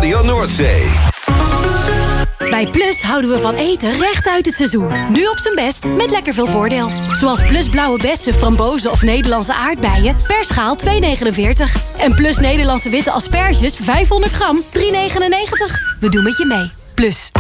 Radio Noordzee. Bij Plus houden we van eten recht uit het seizoen. Nu op zijn best met lekker veel voordeel. Zoals Plus blauwe bessen, frambozen of Nederlandse aardbeien per schaal 2,49. En Plus Nederlandse witte asperges 500 gram 3,99. We doen met je mee. Plus.